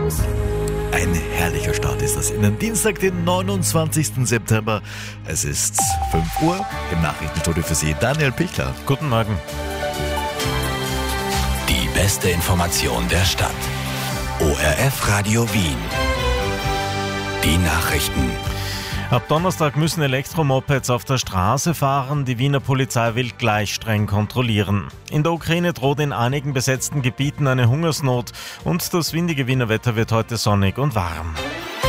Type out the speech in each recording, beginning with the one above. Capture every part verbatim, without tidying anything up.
Ein herrlicher Start ist das in den Dienstag, den neunundzwanzigsten September. Es ist fünf Uhr. Im Nachrichtenstudio für Sie Daniel Pichler. Guten Morgen. Die beste Information der Stadt. O R F Radio Wien. Die Nachrichten. Ab Donnerstag müssen Elektromopeds auf der Straße fahren. Die Wiener Polizei will gleich streng kontrollieren. In der Ukraine droht in einigen besetzten Gebieten eine Hungersnot und das windige Wiener Wetter wird heute sonnig und warm.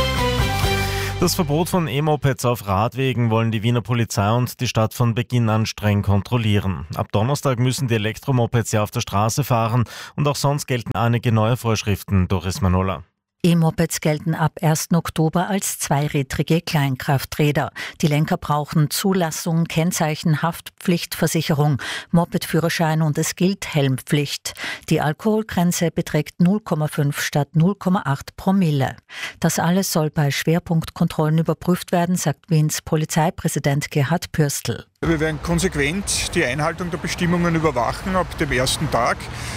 Das Verbot von E-Mopeds auf Radwegen wollen die Wiener Polizei und die Stadt von Beginn an streng kontrollieren. Ab Donnerstag müssen die Elektromopeds ja auf der Straße fahren und auch sonst gelten einige neue Vorschriften. Doris Manola. E-Mopeds gelten ab ersten Oktober als zweirädrige Kleinkrafträder. Die Lenker brauchen Zulassung, Kennzeichen, Haftpflichtversicherung, Mopedführerschein und es gilt Helmpflicht. Die Alkoholgrenze beträgt null Komma fünf statt null Komma acht Promille. Das alles soll bei Schwerpunktkontrollen überprüft werden, sagt Wiens Polizeipräsident Gerhard Pürstl. Wir werden konsequent die Einhaltung der Bestimmungen überwachen ab dem ersten Tag.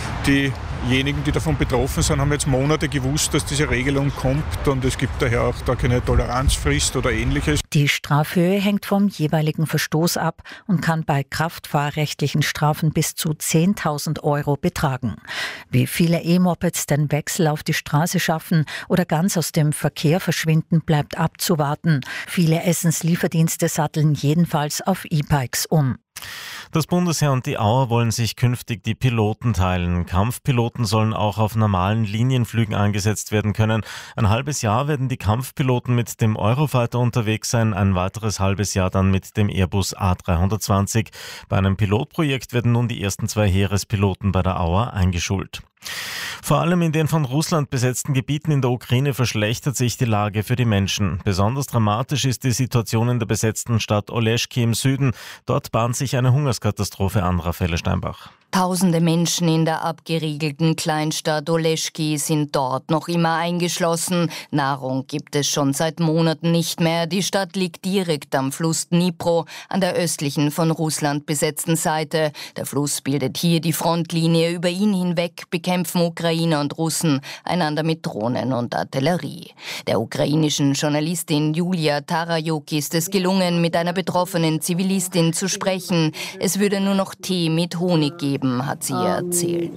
Diejenigen, die davon betroffen sind, haben jetzt Monate gewusst, dass diese Regelung kommt und es gibt daher auch da keine Toleranzfrist oder Ähnliches. Die Strafhöhe hängt vom jeweiligen Verstoß ab und kann bei kraftfahrrechtlichen Strafen bis zu zehntausend Euro betragen. Wie viele E-Mopeds den Wechsel auf die Straße schaffen oder ganz aus dem Verkehr verschwinden, bleibt abzuwarten. Viele Essenslieferdienste satteln jedenfalls auf E-Bikes um. Das Bundesheer und die Auer wollen sich künftig die Piloten teilen. Kampfpiloten sollen auch auf normalen Linienflügen eingesetzt werden können. Ein halbes Jahr werden die Kampfpiloten mit dem Eurofighter unterwegs sein, ein weiteres halbes Jahr dann mit dem Airbus A dreihundertzwanzig. Bei einem Pilotprojekt werden nun die ersten zwei Heerespiloten bei der Auer eingeschult. Vor allem in den von Russland besetzten Gebieten in der Ukraine verschlechtert sich die Lage für die Menschen. Besonders dramatisch ist die Situation in der besetzten Stadt Oleschki im Süden. Dort bahnt sich eine Hungerskatastrophe an, Raffaele Steinbach. Tausende Menschen in der abgeriegelten Kleinstadt Oleschki sind dort noch immer eingeschlossen. Nahrung gibt es schon seit Monaten nicht mehr. Die Stadt liegt direkt am Fluss Dnipro, an der östlichen von Russland besetzten Seite. Der Fluss bildet hier die Frontlinie. Über ihn hinweg bekämpfen Ukrainer und Russen einander mit Drohnen und Artillerie. Der ukrainischen Journalistin Julia Tarajuk ist es gelungen, mit einer betroffenen Zivilistin zu sprechen. Es würde nur noch Tee mit Honig geben, hat sie ihr erzählt.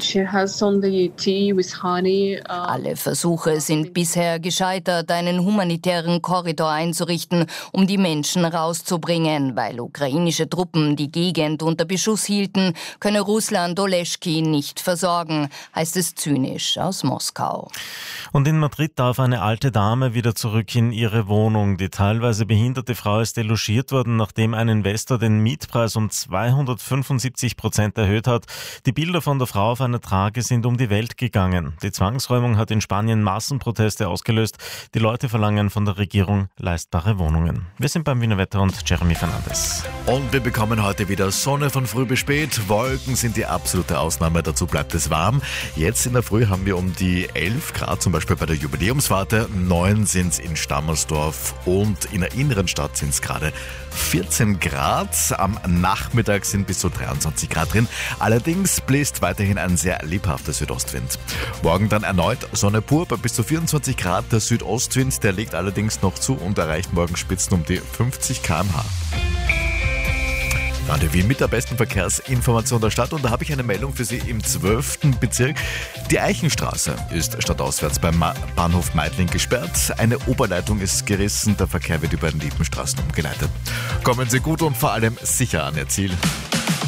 Alle Versuche sind bisher gescheitert, einen humanitären Korridor einzurichten, um die Menschen rauszubringen. Weil ukrainische Truppen die Gegend unter Beschuss hielten, könne Russland Oleschki nicht versorgen, heißt es zynisch aus Moskau. Und in Madrid darf eine alte Dame wieder zurück in ihre Wohnung. Die teilweise behinderte Frau ist delogiert worden, nachdem ein Investor den Mietpreis um zweihundertfünfundsiebzig Prozent erhöht hat. Die Bilder von der Frau auf einer Trage sind um die Welt gegangen. Die Zwangsräumung hat in Spanien Massenproteste ausgelöst. Die Leute verlangen von der Regierung leistbare Wohnungen. Wir sind beim Wiener Wetter und Jeremy Fernandes. Und wir bekommen heute wieder Sonne von früh bis spät. Wolken sind die absolute Ausnahme, dazu bleibt es warm. Jetzt in der Früh haben wir um die elf Grad, zum Beispiel bei der Jubiläumsfahrt. neun sind es in Stammersdorf und in der inneren Stadt sind es gerade vierzehn Grad. Am Nachmittag sind bis zu dreiundzwanzig Grad drin. Allerdings bläst weiterhin ein sehr lebhafter Südostwind. Morgen dann erneut Sonne pur bei bis zu vierundzwanzig Grad. Der Südostwind, der legt allerdings noch zu und erreicht morgen Spitzen um die fünfzig Kilometer pro Stunde. Radio Wien mit der besten Verkehrsinformation der Stadt und da habe ich eine Meldung für Sie im zwölften Bezirk. Die Eichenstraße ist stadtauswärts beim Bahnhof Meidling gesperrt. Eine Oberleitung ist gerissen, der Verkehr wird über den Liebenstraßen umgeleitet. Kommen Sie gut und vor allem sicher an Ihr Ziel.